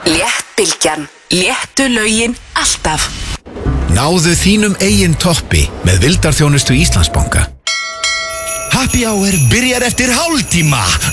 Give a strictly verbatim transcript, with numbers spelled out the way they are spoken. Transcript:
Léttbylgjan. Léttu lögin alltaf. Náðu þínum eigin toppi með vildarþjónustu Íslandsbanka. Happy Hour byrjar eftir hálftíma.